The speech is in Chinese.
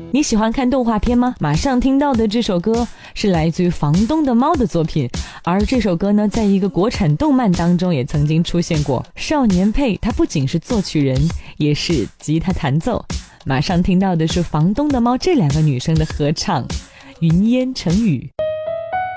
你喜欢看动画片吗？马上听到的这首歌是来自于房东的猫的作品，而这首歌呢，在一个国产动漫当中也曾经出现过。少年配他不仅是作曲人，也是吉他弹奏。马上听到的是房东的猫这两个女生的合唱《云烟成雨》。